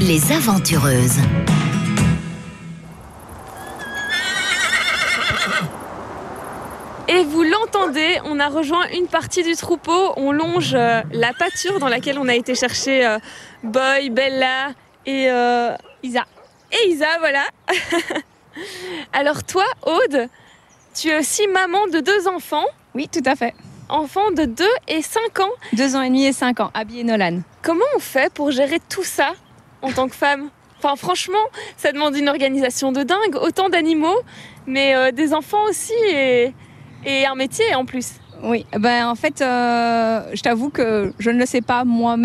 Les aventureuses. Et vous l'entendez, on a rejoint une partie du troupeau, on longe la pâture dans laquelle on a été chercher Boy, Bella et Isa. Et Isa, voilà. Alors toi, Aude, tu es aussi maman de 2 enfants. Oui, tout à fait. Enfants de 2 et 5 ans. 2 ans et demi et 5 ans, Abby et Nolan. Comment on fait pour gérer tout ça en tant que femme ? Enfin, franchement, ça demande une organisation de dingue, autant d'animaux, mais des enfants aussi et un métier en plus. Oui, en fait, je t'avoue que je ne le sais pas moi-même.